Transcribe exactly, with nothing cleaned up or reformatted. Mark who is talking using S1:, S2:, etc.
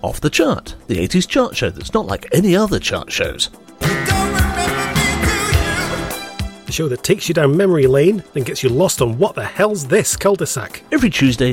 S1: Off the Chart, the eighties chart show that's not like any other chart shows.
S2: The show that takes you down memory lane and gets you lost on what the hell's this cul-de-sac.
S1: Every Tuesday